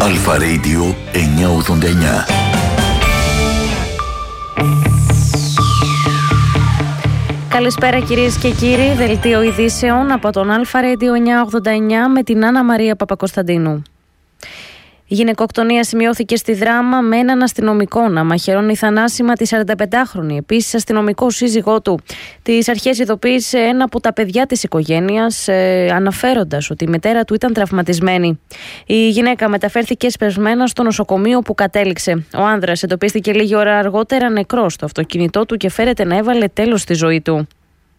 Αλφα Radio 989. Καλησπέρα κυρίες και κύριοι, δελτίο ειδήσεων από τον Αλφα Radio 989 με την Άννα Μαρία Παπακοσταντίνου. Η γυναικοκτονία σημειώθηκε στη Δράμα με έναν αστυνομικό να μαχαιρώνει θανάσιμα τη 45χρονη, επίσης αστυνομικό σύζυγό του. Τις αρχές ειδοποίησε ένα από τα παιδιά της οικογένειας, αναφέροντας ότι η μητέρα του ήταν τραυματισμένη. Η γυναίκα μεταφέρθηκε σπεσμένα στο νοσοκομείο που κατέληξε. Ο άνδρας εντοπίστηκε λίγη ώρα αργότερα νεκρός στο αυτοκίνητό του και φέρεται να έβαλε τέλος στη ζωή του.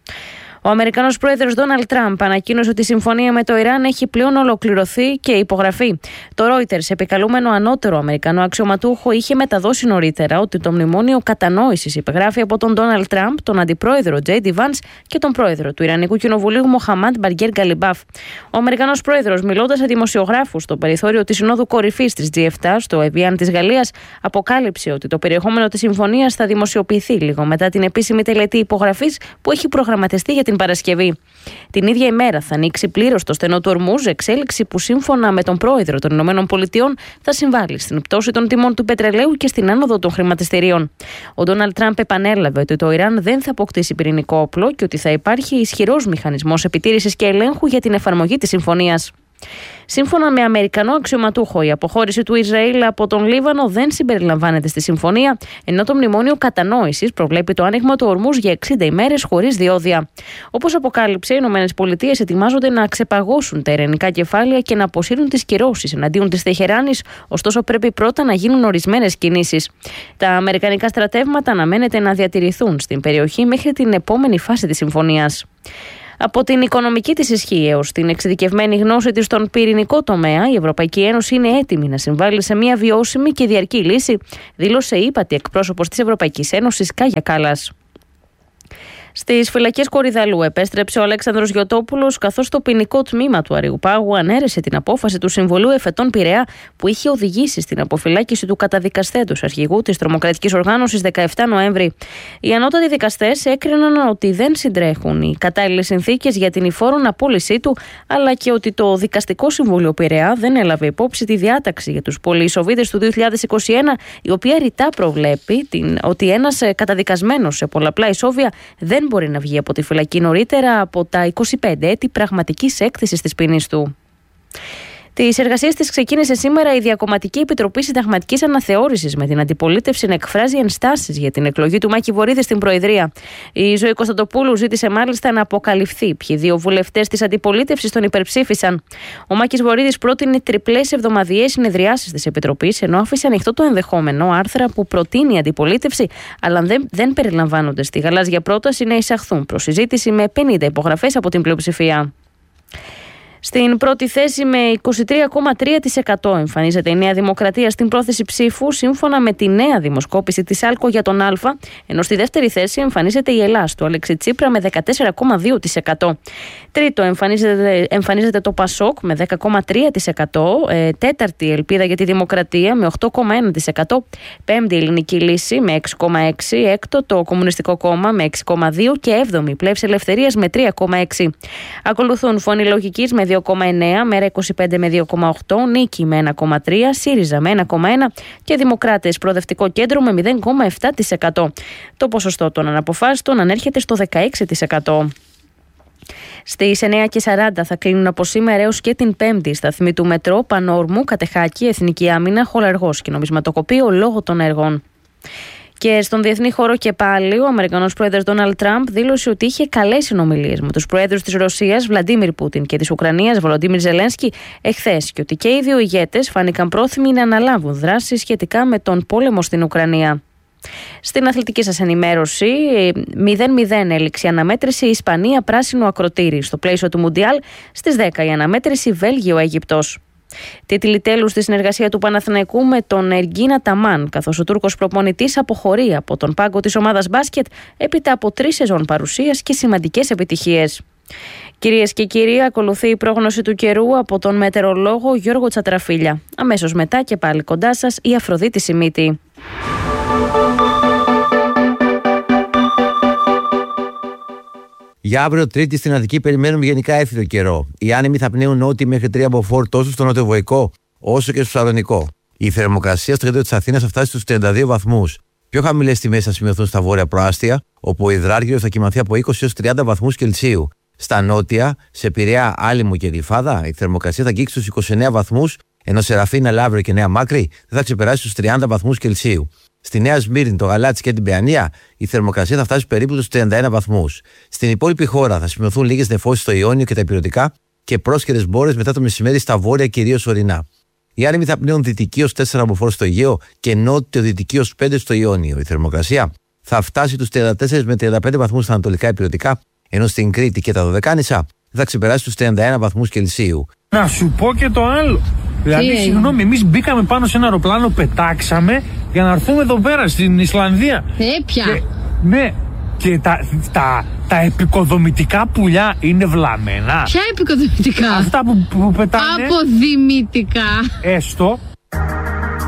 Ο Αμερικανός πρόεδρος Ντόναλντ Τραμπ ανακοίνωσε ότι η συμφωνία με το Ιράν έχει πλέον ολοκληρωθεί και υπογραφεί. Το Reuters, επικαλούμενο ανώτερο Αμερικανό αξιωματούχο, είχε μεταδώσει νωρίτερα ότι το μνημόνιο κατανόησης υπεγράφει από τον Ντόναλντ Τραμπ, τον αντιπρόεδρο Τζέιντι Βάνς και τον πρόεδρο του Ιρανικού Κοινοβουλίου Μοχαμάντ Μπαργκέρ Γκαλιμπάφ. Ο Αμερικανός πρόεδρος, μιλώντας σε δημοσιογράφους στο περιθώριο της Συνόδου Κορυφής της G7 στο Εβιάν της Γαλλίας, αποκάλυψε ότι το περιεχόμενο της συμφωνίας θα δημοσιοποιηθεί λίγο μετά την επίσημη τελετή υπογραφής που έχει προγραμματιστεί για την Παρασκευή. Την ίδια ημέρα θα ανοίξει πλήρως το στενό του Ορμούζ, εξέλιξη που σύμφωνα με τον πρόεδρο των ΗΠΑ θα συμβάλλει στην πτώση των τιμών του πετρελαίου και στην άνοδο των χρηματιστηρίων. Ο Ντόναλντ Τραμπ επανέλαβε ότι το Ιράν δεν θα αποκτήσει πυρηνικό όπλο και ότι θα υπάρχει ισχυρός μηχανισμός επιτήρησης και ελέγχου για την εφαρμογή της συμφωνίας. Σύμφωνα με Αμερικανό αξιωματούχο, η αποχώρηση του Ισραήλ από τον Λίβανο δεν συμπεριλαμβάνεται στη συμφωνία, ενώ το μνημόνιο κατανόησης προβλέπει το άνοιγμα του Ορμούζ για 60 ημέρες χωρίς διόδια. Όπως αποκάλυψε, οι ΗΠΑ ετοιμάζονται να ξεπαγώσουν τα ειρηνικά κεφάλαια και να αποσύρουν τις κυρώσεις εναντίον της Τεχεράνης, ωστόσο πρέπει πρώτα να γίνουν ορισμένες κινήσεις. Τα αμερικανικά στρατεύματα αναμένεται να διατηρηθούν στην περιοχή μέχρι την επόμενη φάση της συμφωνίας. Από την οικονομική της ισχύ έως την εξειδικευμένη γνώση της στον πυρηνικό τομέα, η Ευρωπαϊκή Ένωση είναι έτοιμη να συμβάλλει σε μια βιώσιμη και διαρκή λύση, δήλωσε η ύπατη εκπρόσωπος της Ευρωπαϊκής Ένωσης Κάγια Κάλλας. Στις φυλακές Κορυδαλού επέστρεψε ο Αλέξανδρος Γιωτόπουλος, καθώς το ποινικό τμήμα του Αριουπάγου ανέρεσε την απόφαση του Συμβουλίου Εφετών Πειραιά που είχε οδηγήσει στην αποφυλάκηση του καταδικαστέντος αρχηγού της τρομοκρατικής οργάνωσης 17 Νοέμβρη. Οι ανώτατοι δικαστές έκριναν ότι δεν συντρέχουν οι κατάλληλες συνθήκες για την υφόρον απόλυσή του, αλλά και ότι το Δικαστικό Συμβούλιο Πειραιά δεν έλαβε υπόψη τη διάταξη για τους πολυεισοβίδες του 2021, η οποία ρητά προβλέπει ότι ένας καταδικασμένος σε πολλαπλά ισόβια δεν μπορεί να βγει από τη φυλακή νωρίτερα από τα 25 έτη πραγματικής έκθεσης της ποινής του. Τις εργασίες της ξεκίνησε σήμερα η Διακομματική Επιτροπή Συνταγματικής Αναθεώρησης, με την αντιπολίτευση να εκφράζει ενστάσεις για την εκλογή του Μάκη Βορίδη στην Προεδρία. Η Ζωή Κωνσταντοπούλου ζήτησε μάλιστα να αποκαλυφθεί ποιοι δύο βουλευτές της αντιπολίτευσης τον υπερψήφισαν. Ο Μάκης Βορίδης πρότεινε τριπλές εβδομαδιαίες συνεδριάσεις της Επιτροπής, ενώ άφησε ανοιχτό το ενδεχόμενο άρθρα που προτείνει η αντιπολίτευση, αλλά δεν περιλαμβάνονται στη γαλάζια πρόταση, να εισαχθούν προς συζήτηση με 50 υπογραφές από την πλειοψηφία. Στην πρώτη θέση με 23,3% εμφανίζεται η Νέα Δημοκρατία στην πρόθεση ψήφου, σύμφωνα με τη νέα δημοσκόπηση της ΑΛΚΟ για τον Α, ενώ στη δεύτερη θέση εμφανίζεται η Ελλάς του Αλέξη Τσίπρα με 14,2%. Τρίτο εμφανίζεται το ΠΑΣΟΚ με 10,3%, τέταρτη η Ελπίδα για τη Δημοκρατία με 8,1%, πέμπτη η Ελληνική Λύση με 6,6%, έκτο το Κομμουνιστικό Κόμμα με 6,2% και έβδομη η Πλεύση Ελευθερίας με 3,6%. Ακολουθούν Φωνή Λογικής με 2,9%, Μέρα 25 με 2,8%, Νίκη με 1,3%, ΣΥΡΙΖΑ με 1,1% και Δημοκράτες Προοδευτικό Κέντρο με 0,7%. Το ποσοστό των αναποφάσιστων ανέρχεται στο 16%. Στις 9:40 θα κλείνουν από σήμερα έως και την Πέμπτη σταθμοί του Μετρό, Πανόρμου, Κατεχάκη, Εθνική Άμυνα, Χολαργός και Νομισματοκοπείο λόγω των έργων. Και στον διεθνή χώρο και πάλι, ο Αμερικανός πρόεδρος Ντόναλντ Τραμπ δήλωσε ότι είχε καλές συνομιλίες με τους πρόεδρους της Ρωσίας, Βλαντίμιρ Πούτιν, και της Ουκρανίας, Βολοντίμιρ Ζελένσκι, εχθές, και ότι και οι δύο ηγέτες φάνηκαν πρόθυμοι να αναλάβουν δράσεις σχετικά με τον πόλεμο στην Ουκρανία. Στην αθλητική σας ενημέρωση, 0-0 έληξε η αναμέτρηση Ισπανία πράσινο ακροτήρι. Στο πλαίσιο του Μουντιάλ, στις 10 η αναμέτρηση Βέλγιο-Αίγυπτος. Τίτλοι τέλους στη συνεργασία του Παναθηναϊκού με τον Εργίνα Ταμάν, καθώς ο Τούρκος προπονητής αποχωρεί από τον πάγκο της ομάδας μπάσκετ έπειτα από 3 σεζόν παρουσίας και σημαντικές επιτυχίες. Κυρίες και κύριοι, ακολουθεί η πρόγνωση του καιρού από τον μετεωρολόγο Γιώργο Τσατραφίλια. Αμέσως μετά και πάλι κοντά σας η Αφροδίτη Σιμίτη. Για αύριο Τρίτη στην Αττική περιμένουμε γενικά έφιδο καιρό. Οι άνεμοι θα πνέουν νότιοι μέχρι 3 μποφόρ τόσο στο νοτιοβοϊκό, όσο και στο Θεσσαλονικό. Η θερμοκρασία στο κέντρο της Αθήνας θα φτάσει στους 32 βαθμούς. Πιο χαμηλές τιμές θα σημειωθούν στα βόρεια προάστια, όπου ο υδράργυρος θα κυμανθεί από 20 έως 30 βαθμούς Κελσίου. Στα νότια, σε Πειραιά, Άλυμο και Γλυφάδα, η θερμοκρασία θα αγγίξει στους 29 βαθμούς, ενώ σε Ραφίνα, Λαύριο και Νέα Μάκρη δεν θα ξεπεράσει στους 30 βαθμούς Κελσίου. Στη Νέα Σμύρνη, το Γαλάτσι και την Παιανία, η θερμοκρασία θα φτάσει περίπου στους 31 βαθμούς. Στην υπόλοιπη χώρα θα σημειωθούν λίγες νεφώσεις στο Ιόνιο και τα Ηπειρωτικά και πρόσχερες μπόρες μετά το μεσημέρι στα βόρεια, κυρίως ορεινά. Οι άνεμοι θα πνέουν δυτική ως 4 μποφόρ στο Αιγαίο και νότιο-δυτική ως 5 στο Ιόνιο. Η θερμοκρασία θα φτάσει τους 34 με 35 βαθμούς στα ανατολικά Ηπειρωτικά, ενώ στην Κρήτη και τα Δωδεκάνησα θα ξεπεράσει τους 31 βαθμούς Κελσίου. Να σου πω και το άλλο. Δηλαδή, συγγνώμη, εμείς μπήκαμε πάνω σε ένα αεροπλάνο, πετάξαμε για να έρθουμε εδώ πέρα στην Ισλανδία. Πια. Ναι, και τα επικοδομητικά πουλιά είναι βλαμμένα. Ποια επικοδομητικά? Αυτά που πετάνε. Αποδημητικά. Έστω.